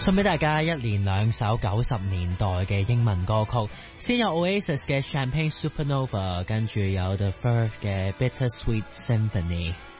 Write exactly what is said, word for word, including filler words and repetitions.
送俾大家一連兩首九十年代嘅英文歌曲，先有 Oasis 嘅 Champagne Supernova， 跟住有 The Verve 嘅 Bittersweet Symphony。